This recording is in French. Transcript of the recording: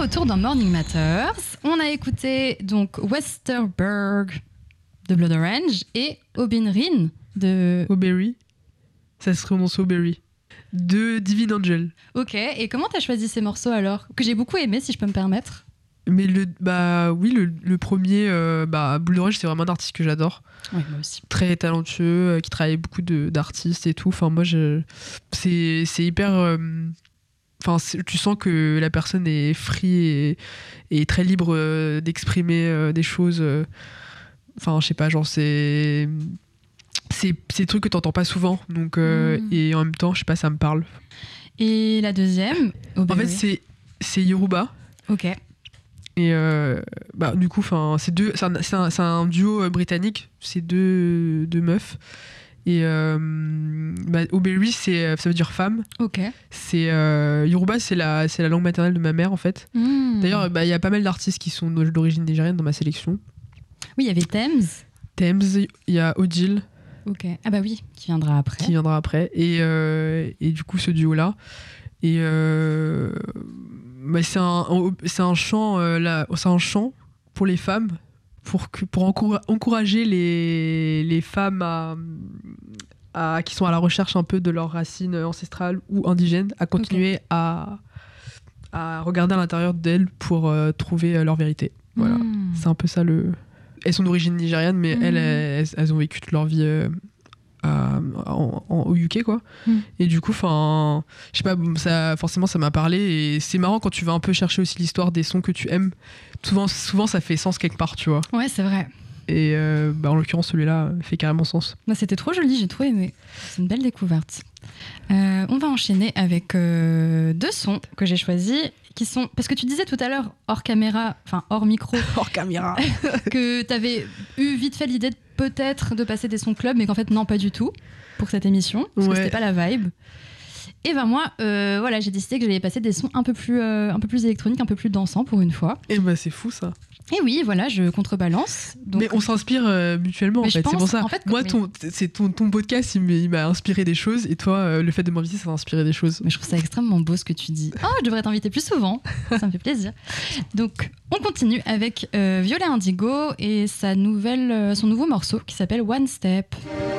retour dans Morning Matters. On a écouté donc Westerberg de Blood Orange et Obin Rin de... Auberry. Ça se prononce Auberry. De Divine Angel. Ok, et comment t'as choisi ces morceaux alors? Que j'ai beaucoup aimé, si je peux me permettre. Mais le premier, Blood Orange, c'est vraiment un artiste que j'adore. Oui, moi aussi. Très talentueux, qui travaille avec beaucoup d'artistes et tout. Enfin, moi, c'est hyper... tu sens que la personne est free et très libre d'exprimer des choses. Enfin, je sais pas, genre, c'est des trucs que t'entends pas souvent. Donc, et en même temps, je sais pas, ça me parle. Et la deuxième? En fait, c'est Yoruba. Ok. Et du coup, c'est un duo britannique. C'est deux meufs. Et Auberry, ça veut dire femme. Ok. C'est Yoruba, c'est la langue maternelle de ma mère en fait. D'ailleurs, il y a pas mal d'artistes qui sont d'origine nigérienne dans ma sélection. Oui, il y avait Thames. Il y a Odile. Ok. Ah bah oui, qui viendra après. Et du coup, ce duo-là. Et c'est un chant, c'est un chant pour les femmes, pour encourager les femmes qui sont à la recherche un peu de leurs racines ancestrales ou indigènes à continuer à regarder à l'intérieur d'elles pour trouver leur vérité. Voilà, c'est un peu ça Elles sont d'origine nigériane, mais elles ont vécu toute leur vie au UK, quoi. Et du coup, je sais pas, forcément ça m'a parlé, et c'est marrant quand tu vas un peu chercher aussi l'histoire des sons que tu aimes. Souvent ça fait sens quelque part, tu vois. Ouais, c'est vrai. Et en l'occurrence, celui-là fait carrément sens. C'était trop joli, j'ai trop aimé. C'est une belle découverte. On va enchaîner avec deux sons que j'ai choisis, qui sont... Parce que tu disais tout à l'heure, hors micro... hors caméra. Que t'avais eu vite fait l'idée peut-être de passer des sons club, mais qu'en fait, non, pas du tout, pour cette émission, parce que c'était pas la vibe. Et moi, j'ai décidé que j'allais passer des sons un peu plus électroniques, un peu plus dansants pour une fois. Et c'est fou, ça. Et oui, voilà, je contrebalance. Donc... Mais on s'inspire mutuellement, en fait. C'est pour ça. Moi, ton podcast, il m'a inspiré des choses, et toi, le fait de m'inviter, ça m'a inspiré des choses. Mais je trouve ça extrêmement beau ce que tu dis. Oh, je devrais t'inviter plus souvent. Ça me fait plaisir. Donc, on continue avec Violet Indigo et son nouveau morceau qui s'appelle One Step.